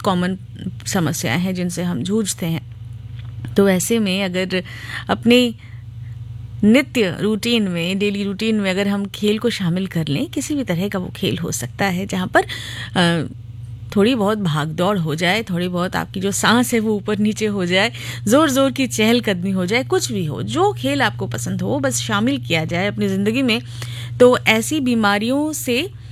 Common समस्याएं हैं जिनसे हम जूझते हैं। तो ऐसे में अगर अपने नित्य रूटीन में, डेली रूटीन में अगर हम खेल को शामिल कर लें, किसी भी तरह का वो खेल हो सकता है जहाँ पर थोड़ी बहुत भाग दौड़ हो जाए, थोड़ी बहुत आपकी जो सांस है वो ऊपर नीचे हो जाए, ज़ोर ज़ोर की चहलकदमी हो जाए, कुछ भी हो, जो खेल आपको पसंद हो बस शामिल किया जाए अपनी ज़िंदगी में, तो ऐसी बीमारियों से